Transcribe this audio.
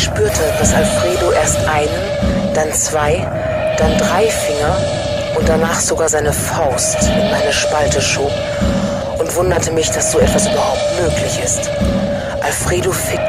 spürte, dass Alfredo erst einen, dann 2, dann 3 Finger und danach sogar seine Faust in meine Spalte schob und wunderte mich, dass so etwas überhaupt möglich ist. Alfredo fickt